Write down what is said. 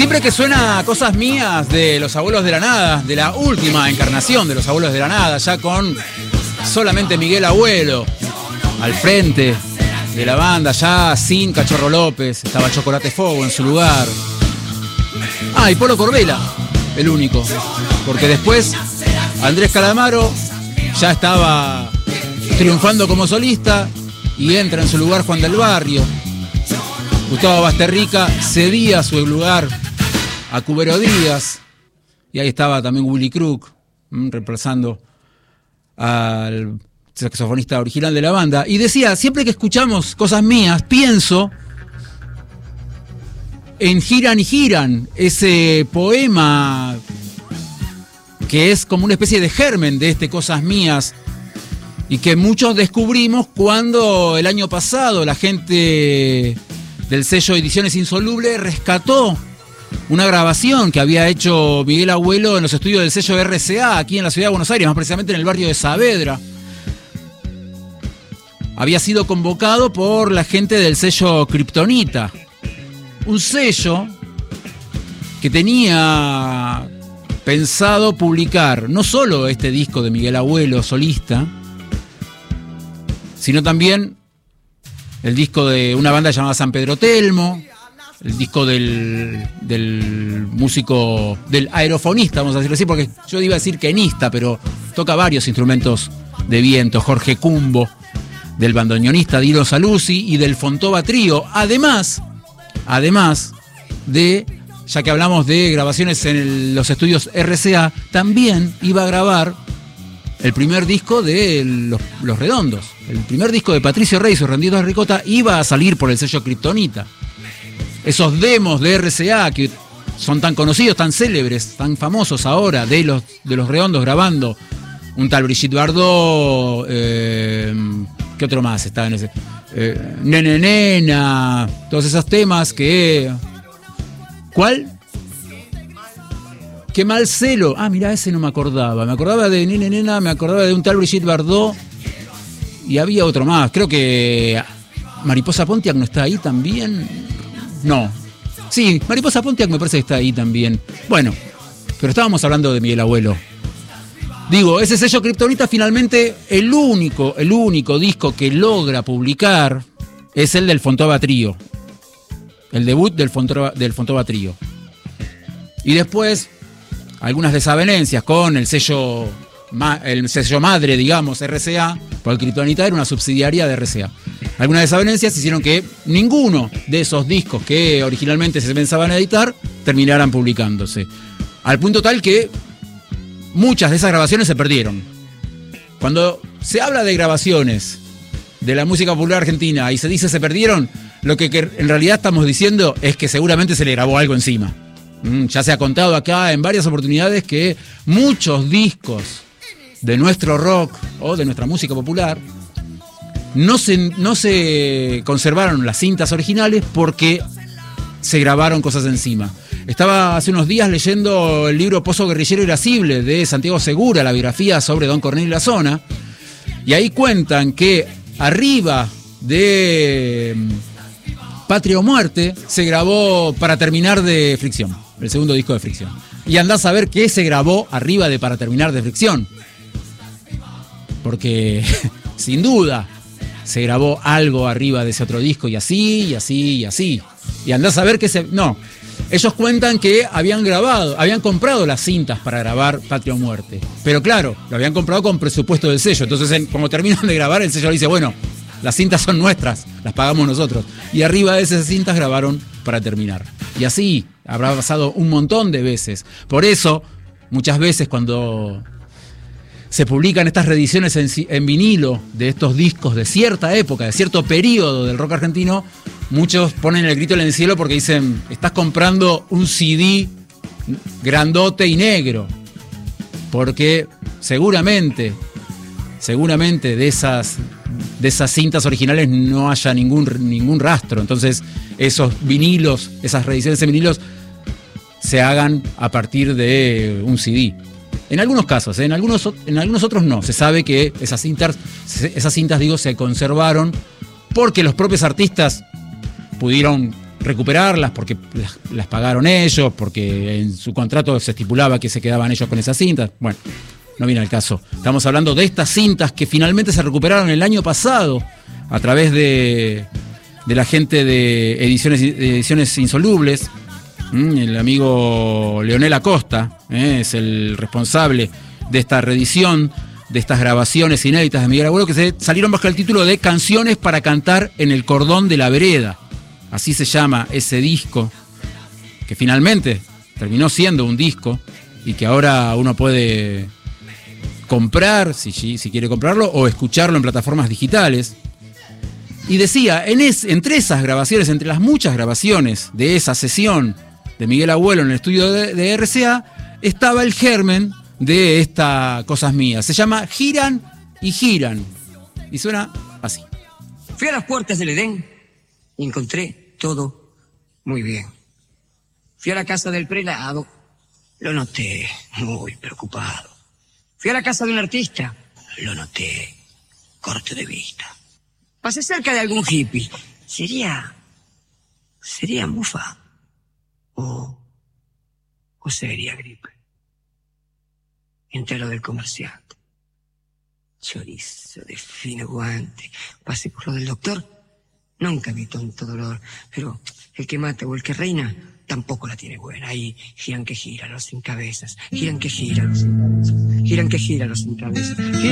Siempre que suena Cosas Mías de Los Abuelos de la Nada, de la última encarnación de Los Abuelos de la Nada, ya con solamente Miguel Abuelo al frente de la banda, ya sin Cachorro López, estaba Chocolate Fuego en su lugar. Ah, y Polo Corbela, el único, porque después Andrés Calamaro ya estaba triunfando como solista y entra en su lugar Juan del Barrio. Gustavo Basterrica cedía su lugar a Cubero Díaz y ahí estaba también Willy Crook reemplazando al saxofonista original de la banda. Y decía, siempre que escuchamos Cosas Mías, pienso en Giran y Giran, ese poema que es como una especie de germen de este Cosas Mías y que muchos descubrimos cuando el año pasado la gente del sello Ediciones Insoluble rescató una grabación que había hecho Miguel Abuelo en los estudios del sello RCA aquí en la ciudad de Buenos Aires, más precisamente en el barrio de Saavedra. Había sido convocado por la gente del sello Kryptonita, un sello que tenía pensado publicar no solo este disco de Miguel Abuelo solista, sino también el disco de una banda llamada San Pedro Telmo, el disco del músico, del aerofonista, vamos a decirlo así, porque yo iba a decir quenista, pero toca varios instrumentos de viento, Jorge Cumbo, del bandoneonista Dino Saluzzi y del Fontova Trío, además de, ya que hablamos de grabaciones en los estudios RCA, también iba a grabar el primer disco de Los Redondos. El primer disco de Patricio Rey y Rendidos de Ricota iba a salir por el sello Kryptonita. Esos demos de RCA que son tan conocidos, tan célebres, tan famosos ahora, de los Redondos grabando un tal Brigitte Bardot, ¿qué otro más estaba en ese? Nene Nena, todos esos temas que... ¿Cuál? Qué mal celo. Ah, mirá, ese no me acordaba. Me acordaba de Nene Nena, me acordaba de un tal Brigitte Bardot y había otro más. Creo que Mariposa Pontiac no está ahí también. No. Sí, Mariposa Pontiac me parece que está ahí también. Bueno, pero estábamos hablando de Miguel Abuelo. Digo, ese sello Kryptonita finalmente el único disco que logra publicar es el del Fontova Trío. El debut del Fontova Trío. Y después algunas desavenencias con el sello madre, digamos, RCA, porque Kryptonita era una subsidiaria de RCA. Algunas desavenencias hicieron que ninguno de esos discos que originalmente se pensaban editar terminaran publicándose. Al punto tal que muchas de esas grabaciones se perdieron. Cuando se habla de grabaciones de la música popular argentina y se dice se perdieron, lo que en realidad estamos diciendo es que seguramente se le grabó algo encima. Ya se ha contado acá en varias oportunidades que muchos discos de nuestro rock o de nuestra música popular no se conservaron las cintas originales porque se grabaron cosas encima. Estaba hace unos días leyendo el libro Pozo Guerrillero Irascible de Santiago Segura, la biografía sobre Don Cornelio Lazzona, y ahí cuentan que arriba de Patria o Muerte se grabó Para Terminar de Fricción, el segundo disco de Fricción. Y andás a ver qué se grabó arriba de Para Terminar de Fricción. Porque sin duda se grabó algo arriba de ese otro disco y así, y así, y así. Y andás a ver qué se... No, ellos cuentan que habían comprado las cintas para grabar Patria o Muerte. Pero claro, lo habían comprado con presupuesto del sello. Entonces, como terminan de grabar, el sello le dice, bueno, las cintas son nuestras, las pagamos nosotros. Y arriba de esas cintas grabaron Para Terminar. Y así habrá pasado un montón de veces. Por eso, muchas veces cuando se publican estas reediciones en vinilo de estos discos de cierta época, de cierto periodo del rock argentino, muchos ponen el grito en el cielo porque dicen, estás comprando un CD grandote y negro. Porque seguramente de esas cintas originales no haya ningún rastro. Entonces esos vinilos, esas reediciones en vinilos se hagan a partir de un CD. En algunos casos, en algunos otros no. Se sabe que esas cintas se conservaron porque los propios artistas pudieron recuperarlas porque las pagaron ellos, porque en su contrato se estipulaba que se quedaban ellos con esas cintas. Bueno, no viene al caso. Estamos hablando de estas cintas que finalmente se recuperaron el año pasado a través de la gente de Ediciones Insolubles. El amigo Leonel Acosta es el responsable de esta reedición, de estas grabaciones inéditas de Miguel Abuelo, que salieron bajo el título de Canciones para cantar en el cordón de la vereda. Así se llama ese disco, que finalmente terminó siendo un disco y que ahora uno puede comprar, si quiere comprarlo, o escucharlo en plataformas digitales. Y decía, entre esas grabaciones, entre las muchas grabaciones de esa sesión de Miguel Abuelo en el estudio de RCA, estaba el germen de esta Cosas Mías. Se llama Giran y Giran. Y suena así. Fui a las puertas del Edén y encontré todo muy bien. Fui a la casa del prelado, lo noté muy preocupado. Fui a la casa de un artista, lo noté corto de vista. Pasé cerca de algún hippie. ¿Sería mufa? ¿O sería gripe? Entré a lo del comerciante. Chorizo de fino guante. Pasé por lo del doctor. Nunca vi tanto dolor. Pero el que mata o el que reina tampoco la tiene buena. Ahí giran que giran los sin cabezas. Giran que giran los sin cabezas. Giran que giran los sin cabezas.